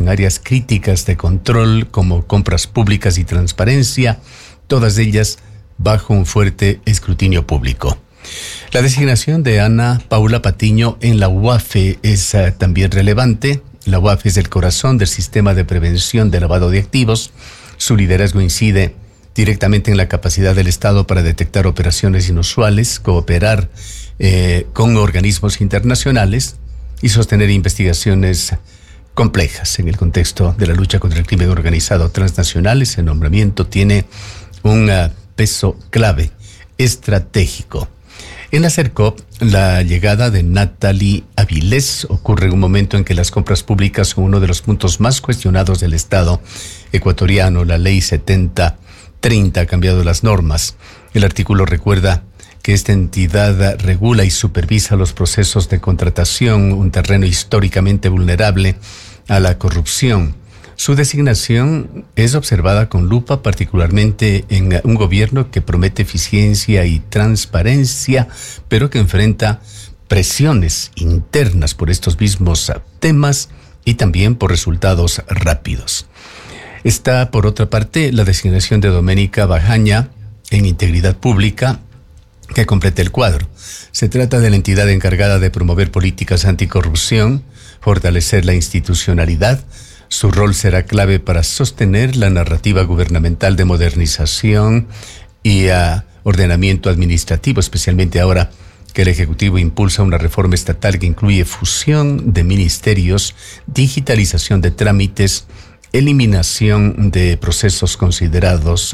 áreas críticas de control como compras públicas y transparencia, todas ellas bajo un fuerte escrutinio público. La designación de Ana Paula Patiño en la UAFE es también relevante. La UAFE es el corazón del sistema de prevención de lavado de activos. Su liderazgo incide directamente en la capacidad del Estado para detectar operaciones inusuales, cooperar con organismos internacionales y sostener investigaciones complejas en el contexto de la lucha contra el crimen organizado transnacional. Ese nombramiento tiene un peso clave, estratégico. En la CERCOP, la llegada de Natalie Avilés ocurre en un momento en que las compras públicas son uno de los puntos más cuestionados del Estado ecuatoriano. La ley 7030 ha cambiado las normas. El artículo recuerda que esta entidad regula y supervisa los procesos de contratación, un terreno históricamente vulnerable a la corrupción. Su designación es observada con lupa, particularmente en un gobierno que promete eficiencia y transparencia, pero que enfrenta presiones internas por estos mismos temas y también por resultados rápidos. Está, por otra parte, la designación de Doménica Bajaña en Integridad Pública, que completa el cuadro. Se trata de la entidad encargada de promover políticas anticorrupción, fortalecer la institucionalidad. Su rol será clave para sostener la narrativa gubernamental de modernización y ordenamiento administrativo, especialmente ahora que el Ejecutivo impulsa una reforma estatal que incluye fusión de ministerios, digitalización de trámites, eliminación de procesos considerados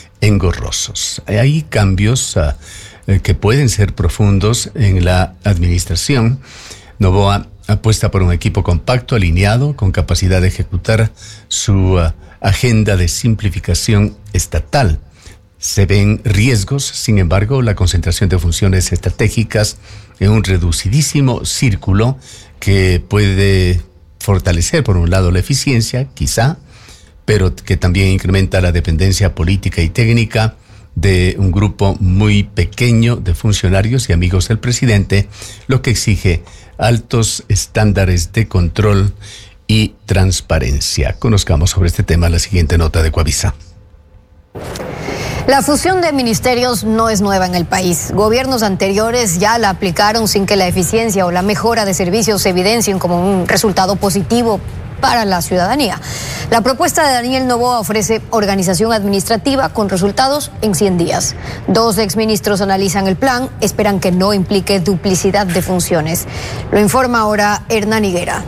engorrosos. Hay cambios que pueden ser profundos en la administración. Noboa apuesta por un equipo compacto, alineado, con capacidad de ejecutar su agenda de simplificación estatal. Se ven riesgos, sin embargo, la concentración de funciones estratégicas en un reducidísimo círculo que puede fortalecer, por un lado, la eficiencia, quizá, pero que también incrementa la dependencia política y técnica de un grupo muy pequeño de funcionarios y amigos del presidente, lo que exige altos estándares de control y transparencia. Conozcamos sobre este tema la siguiente nota de Coavisa. La fusión de ministerios no es nueva en el país. Gobiernos anteriores ya la aplicaron sin que la eficiencia o la mejora de servicios se evidencien como un resultado positivo para la ciudadanía. La propuesta de Daniel Noboa ofrece organización administrativa con resultados en 100 días. 2 exministros analizan el plan, esperan que no implique duplicidad de funciones. Lo informa ahora Hernán Higuera.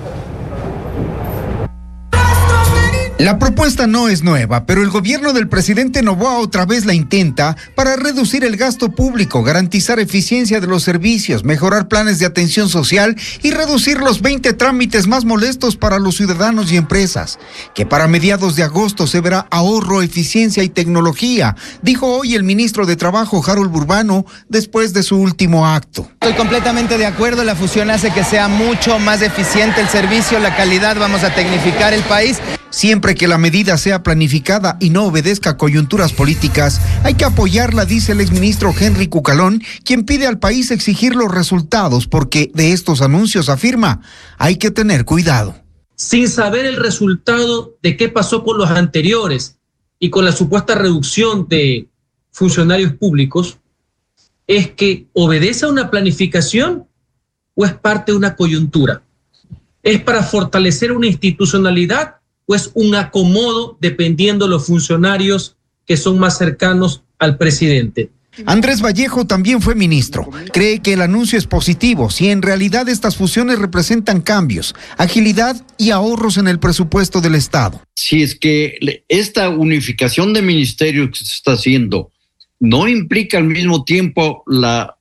La propuesta no es nueva, pero el gobierno del presidente Noboa otra vez la intenta para reducir el gasto público, garantizar eficiencia de los servicios, mejorar planes de atención social y reducir los 20 trámites más molestos para los ciudadanos y empresas. Que para mediados de agosto se verá ahorro, eficiencia y tecnología, dijo hoy el ministro de Trabajo, Harold Burbano, después de su último acto. Estoy completamente de acuerdo, la fusión hace que sea mucho más eficiente el servicio, la calidad, vamos a tecnificar el país. Siempre que la medida sea planificada y no obedezca a coyunturas políticas, hay que apoyarla, dice el exministro Henry Cucalón, quien pide al país exigir los resultados, porque de estos anuncios, afirma, hay que tener cuidado. Sin saber el resultado de qué pasó con los anteriores y con la supuesta reducción de funcionarios públicos, ¿es que obedece a una planificación o es parte de una coyuntura? ¿Es para fortalecer una institucionalidad o es un acomodo dependiendo de los funcionarios que son más cercanos al presidente? Andrés Vallejo también fue ministro. Cree que el anuncio es positivo si en realidad estas fusiones representan cambios, agilidad y ahorros en el presupuesto del Estado. Si es que esta unificación de ministerios que se está haciendo no implica al mismo tiempo la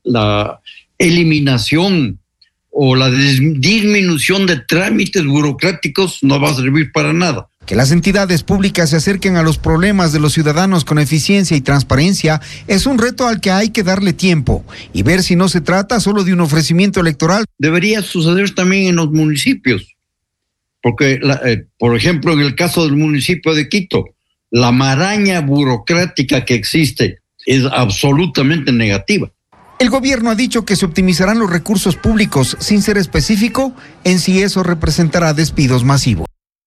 eliminación o la disminución de trámites burocráticos, no va a servir para nada. Que las entidades públicas se acerquen a los problemas de los ciudadanos con eficiencia y transparencia es un reto al que hay que darle tiempo y ver si no se trata solo de un ofrecimiento electoral. Debería suceder también en los municipios, porque, por ejemplo, en el caso del municipio de Quito, la maraña burocrática que existe es absolutamente negativa. El gobierno ha dicho que se optimizarán los recursos públicos sin ser específico en si eso representará despidos masivos.